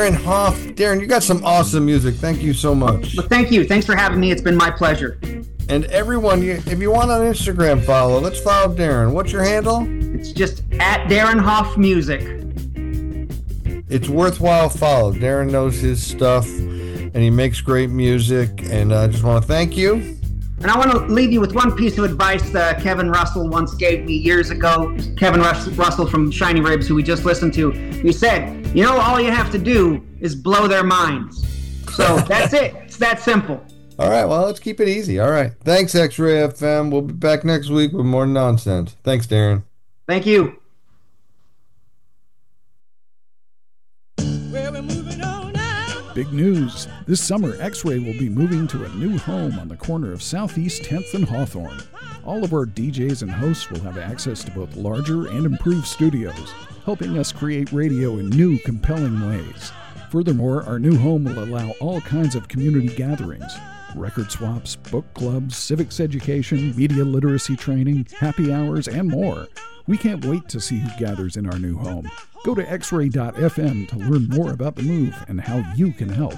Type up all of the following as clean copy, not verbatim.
Darren Hoff. Darren, you got some awesome music. Thank you so much. Well, thank you. Thanks for having me. It's been my pleasure. And everyone, if you want on Instagram follow, let's follow Darren. What's your handle? It's just at Darren Hoff Music. It's worthwhile follow. Darren knows his stuff, and he makes great music. And I just want to thank you. And I want to leave you with one piece of advice that Kevin Russell once gave me years ago. Kevin Russell from Shiny Ribs, who we just listened to. He said, you know, all you have to do is blow their minds. So that's it. It's that simple. All right, well, let's keep it easy. All right. Thanks, X-Ray FM. We'll be back next week with more nonsense. Thanks, Darren. Thank you. Big news. This summer, X-Ray will be moving to a new home on the corner of Southeast 10th and Hawthorne. All of our DJs and hosts will have access to both larger and improved studios, helping us create radio in new, compelling ways. Furthermore, our new home will allow all kinds of community gatherings, record swaps, book clubs, civics education, media literacy training, happy hours, and more. We can't wait to see who gathers in our new home. Go to xray.fm to learn more about the move and how you can help.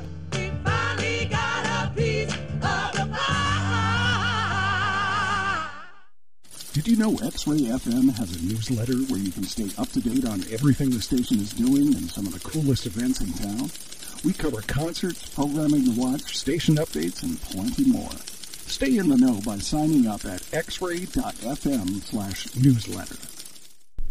Did you know X-Ray FM has a newsletter where you can stay up to date on everything the station is doing and some of the coolest events in town? We cover concerts, programming to watch, station updates, and plenty more. Stay in the know by signing up at xray.fm/newsletter.